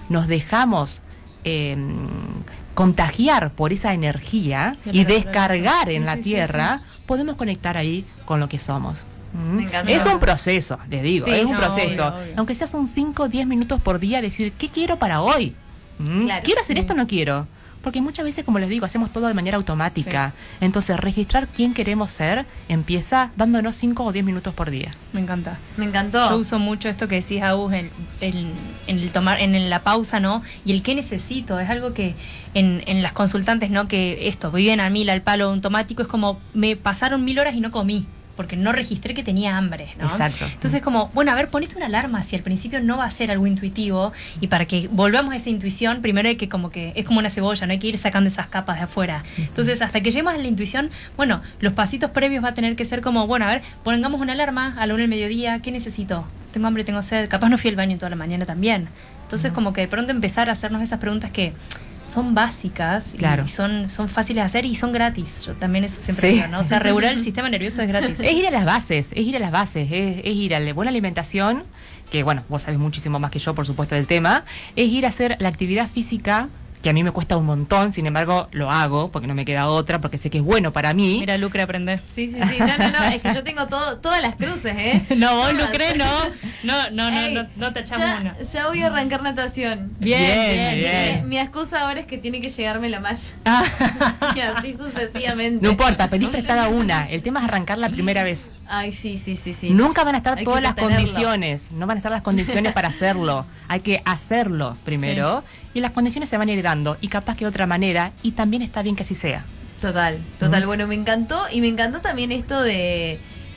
nos dejamos contagiar por esa energía y descargar en la tierra, podemos conectar ahí con lo que somos. Es un proceso, les digo, es un proceso. Obvio. Aunque sea son 5 o 10 minutos por día, decir, ¿qué quiero para hoy? Claro, ¿quiero hacer esto o no quiero? Porque muchas veces, como les digo, hacemos todo de manera automática. Entonces, registrar quién queremos ser empieza dándonos 5 o 10 minutos por día. Me encanta. Me encantó. Yo uso mucho esto que decís, Agus, en el tomar, en la pausa, ¿no? Y el qué necesito. Es algo que en las consultantes, ¿no? Que esto, viven a 1000 al palo automático, es como, me pasaron 1000 horas y no comí, porque no registré que tenía hambre, ¿no? Exacto. Entonces como, bueno, a ver, ponete una alarma si al principio no va a ser algo intuitivo, y para que volvamos a esa intuición, primero hay que como que, es como una cebolla, no hay que ir sacando esas capas de afuera. Entonces, hasta que lleguemos a la intuición, bueno, los pasitos previos va a tener que ser como, bueno, a ver, pongamos una alarma a la 1 del mediodía, ¿qué necesito? Tengo hambre, tengo sed, capaz no fui al baño toda la mañana también. Entonces, como que de pronto empezar a hacernos esas preguntas que son básicas, claro, y son fáciles de hacer y son gratis. Yo también eso siempre digo, ¿no? O sea, regular el sistema nervioso es gratis. Es ir a las bases, es ir a la buena alimentación, que bueno, vos sabés muchísimo más que yo, por supuesto, del tema, es ir a hacer la actividad física, que a mí me cuesta un montón, sin embargo, lo hago, porque no me queda otra, porque sé que es bueno para mí. Mira, Lucre, aprende. Sí. No, es que yo tengo todas las cruces, ¿eh? No, vos, Lucre, no te echamos una. Ya voy a arrancar natación. Bien. Mi excusa ahora es que tiene que llegarme la malla. Y así sucesivamente. No importa, pedís prestada una. El tema es arrancar la primera vez. Ay, sí. Nunca van a estar todas las condiciones. No van a estar las condiciones para hacerlo. Hay que hacerlo primero. Y las condiciones se van a ir dando. Y capaz que de otra manera. Y también está bien que así sea. Total. Bueno, me encantó. Y me encantó también esto de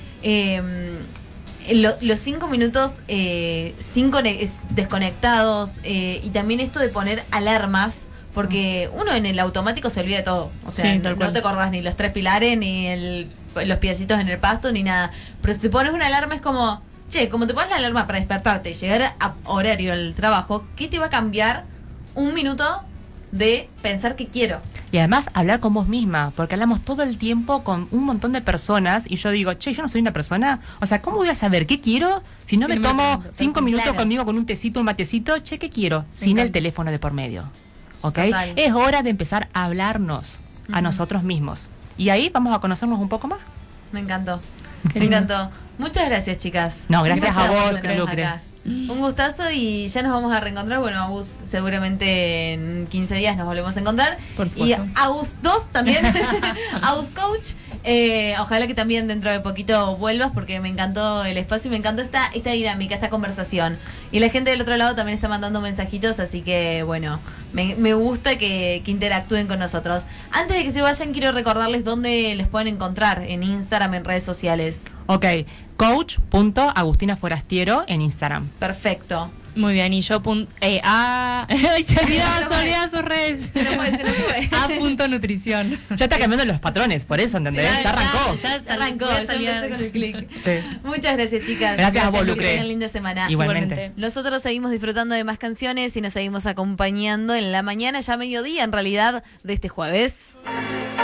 los 5 minutos desconectados. Y también esto de poner alarmas. Porque uno en el automático se olvida de todo. O sea, no te acordás ni los 3 pilares, ni los piecitos en el pasto, ni nada. Pero si pones una alarma es como, che, como te pones la alarma para despertarte y llegar a horario al trabajo, ¿qué te va a cambiar 1 minuto de pensar que quiero? Y además hablar con vos misma, porque hablamos todo el tiempo con un montón de personas y yo digo, che, yo no soy una persona, o sea, ¿cómo voy a saber qué quiero si no me tomo 5 minutos conmigo con un tecito, un matecito? Che, ¿qué quiero? Sin el teléfono de por medio. ¿Ok? Total. Es hora de empezar a hablarnos a nosotros mismos. Y ahí vamos a conocernos un poco más. Me encantó. Me encantó. Muchas gracias, chicas. No, gracias a vos, Lucre. Un gustazo y ya nos vamos a reencontrar. Bueno, Agus, seguramente en 15 días nos volvemos a encontrar. Por supuesto. Y Agus 2 también. Agus Coach. Ojalá que también dentro de poquito vuelvas porque me encantó el espacio y me encantó esta dinámica, esta conversación. Y la gente del otro lado también está mandando mensajitos, así que bueno, me gusta que interactúen con nosotros. Antes de que se vayan, quiero recordarles dónde les pueden encontrar en Instagram, en redes sociales. Ok, coach.agustinaforastiero en Instagram. Perfecto. Muy bien, y yo se olvidaba sus redes. Se no puede. A.nutrición. Ya está cambiando los patrones, por eso, ¿entendés? Sí, ya arrancó. Ya arrancó, ya empecé con el clic. Sí. Muchas gracias, chicas. Gracias a vos, Que Lucre. tengan linda semana. Igualmente. Nosotros seguimos disfrutando de más canciones y nos seguimos acompañando en la mañana, ya mediodía en realidad, de este jueves.